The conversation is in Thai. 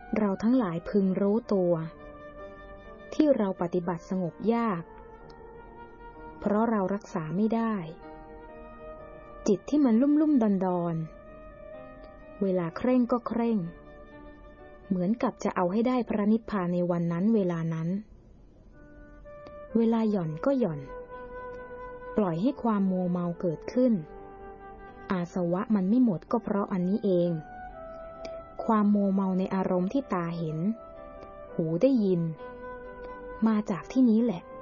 เราทั้งหลายพึงรู้ตัวที่เราปฏิบัติสงบยากเพราะเรารักษาไม่ได้จิตที่มันลุ่มๆดอนๆเวลาเคร่งก็เคร่งเหมือนกับจะเอาให้ได้พระนิพพานในวันนั้นเวลานั้นเวลาหย่อนก็หย่อนปล่อยให้ความมัวเมาเกิดขึ้นอาสวะมันไม่หมดก็เพราะอันนี้เองความมัวเมาในอารมณ์ที่ตาเห็นหูได้ยินมาจากที่นี้แหละ